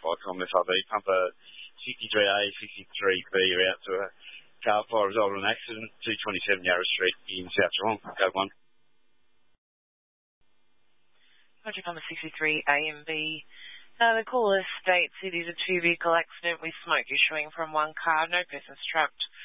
Icom FRB, pumper 63A, 63B, are out to a car fire result in an accident, 227 Yarra Street in South Geelong. Code 1. Project number 63 A and B. The caller states it is a two-vehicle accident with smoke issuing from one car, no persons trapped.